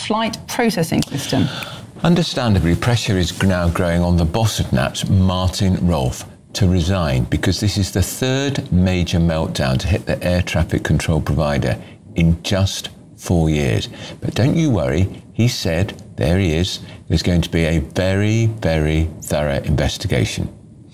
flight processing system. Understandably, pressure is now growing on the boss of NATS, Martin Rolfe, to resign, because this is the third major meltdown to hit the air traffic control provider in just 4 years. But don't you worry, he said, there he is, there's going to be a very, very thorough investigation.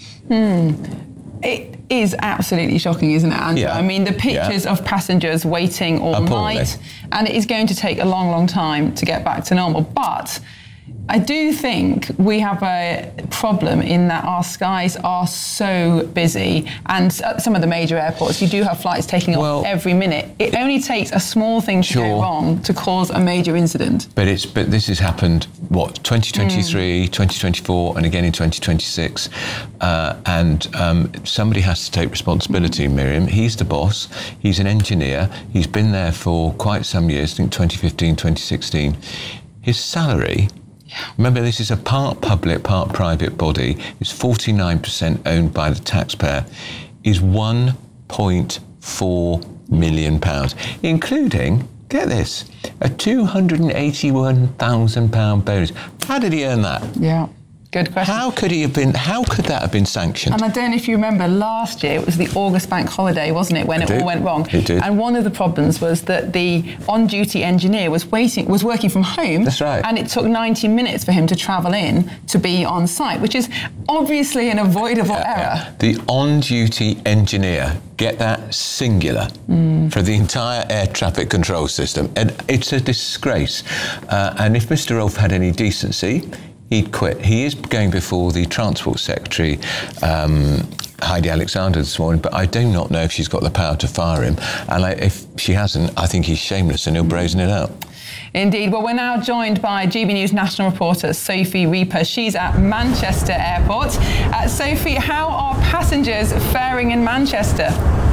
It is absolutely shocking, isn't it, Andrew? Yeah. I mean, the pictures of passengers waiting all night, and it is going to take a long, long time to get back to normal. But I do think we have a problem in that our skies are so busy, and at some of the major airports, you do have flights taking off every minute. It only takes a small thing to go wrong to cause a major incident. But this has happened, 2023, 2024, and again in 2026. And somebody has to take responsibility, Miriam. He's the boss. He's an engineer. He's been there for quite some years, I think 2015, 2016. His salary... Remember, this is a part public, part private body. It's 49% owned by the taxpayer. Is £1.4 million, including, get this, a £281,000 bonus. How did he earn that? Yeah. Good question. How could that have been sanctioned? And I don't know if you remember last year, it was the August bank holiday, wasn't it, when it all went wrong? It did. And one of the problems was that the on-duty engineer was working from home. That's right. And it took 90 minutes for him to travel in to be on site, which is obviously an avoidable error. The on-duty engineer, get that, singular, for the entire air traffic control system. And it's a disgrace. And if Mr. Rolfe had any decency, he'd quit. He is going before the Transport Secretary, Heidi Alexander, this morning, but I do not know if she's got the power to fire him. And if she hasn't, I think he's shameless and he'll brazen it out. Indeed. Well, we're now joined by GB News national reporter Sophie Reaper. She's at Manchester Airport. Sophie, how are passengers faring in Manchester?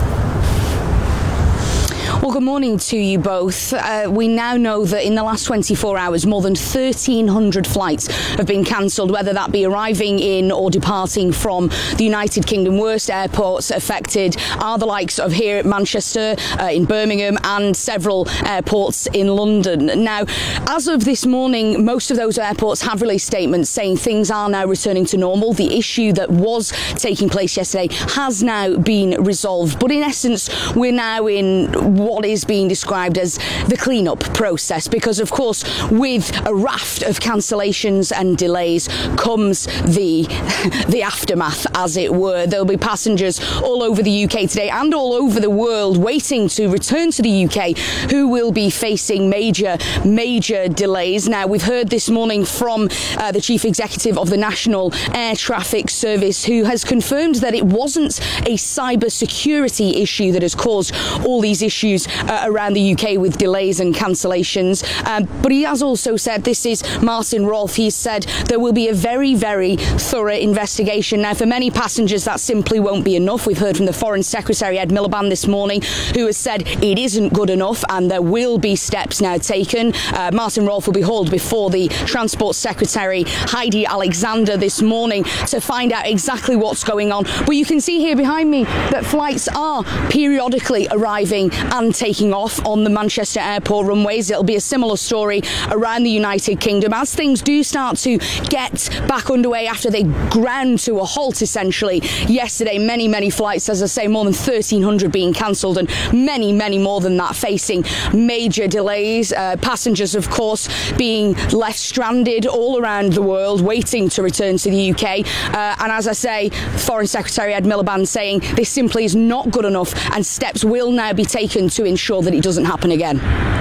Well, good morning to you both. We now know that in the last 24 hours, more than 1,300 flights have been cancelled, whether that be arriving in or departing from the United Kingdom. Worst airports affected are the likes of here at Manchester, in Birmingham, and several airports in London. Now, as of this morning, most of those airports have released statements saying things are now returning to normal. The issue that was taking place yesterday has now been resolved. But in essence, we're now in what is being described as the clean-up process, because of course with a raft of cancellations and delays comes the aftermath, as it were. There'll be passengers all over the UK today and all over the world waiting to return to the UK who will be facing major delays. Now, we've heard this morning from the Chief Executive of the National Air Traffic Service, who has confirmed that it wasn't a cyber security issue that has caused all these issues around the UK with delays and cancellations. But he has also said, this is Martin Rolfe, he said there will be a very, very thorough investigation. Now, for many passengers, that simply won't be enough. We've heard from the Foreign Secretary, Ed Miliband, this morning, who has said it isn't good enough and there will be steps now taken. Martin Rolfe will be hauled before the Transport Secretary, Heidi Alexander, this morning to find out exactly what's going on. But you can see here behind me that flights are periodically arriving and taking off on the Manchester Airport runways. It'll be a similar story around the United Kingdom as things do start to get back underway after they ground to a halt essentially yesterday. Many flights, as I say, more than 1,300 being cancelled, and many more than that facing major delays. Passengers, of course, being left stranded all around the world waiting to return to the UK. And as I say, Foreign Secretary Ed Miliband saying this simply is not good enough and steps will now be taken to ensure that it doesn't happen again.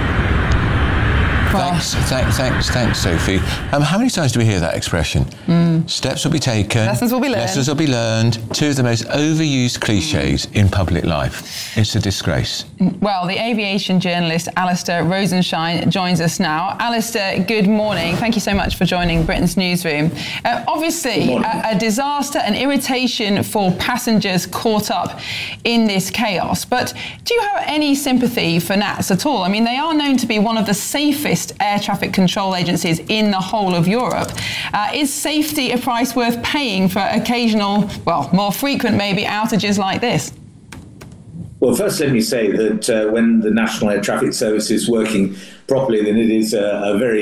Thanks, Sophie. How many times do we hear that expression? Steps will be taken. Lessons will be learned. Lessons will be learned. Two of the most overused cliches in public life. It's a disgrace. Well, the aviation journalist Alistair Rosenshine joins us now. Alistair, good morning. Thank you so much for joining Britain's Newsroom. Obviously, a disaster, an irritation for passengers caught up in this chaos. But do you have any sympathy for NATS at all? I mean, they are known to be one of the safest air traffic control agencies in the whole of Europe. Is safety a price worth paying for occasional, well, more frequent maybe, outages like this? Well, first let me say that when the National Air Traffic Service is working properly, then it is a very